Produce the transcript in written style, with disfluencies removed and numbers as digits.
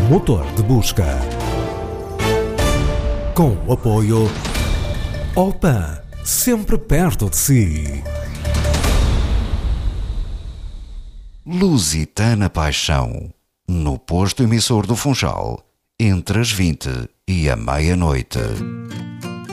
motor de busca. Com o apoio Opan, sempre perto de si. Lusitana Paixão, no posto emissor do Funchal, entre as 20 e a meia-noite.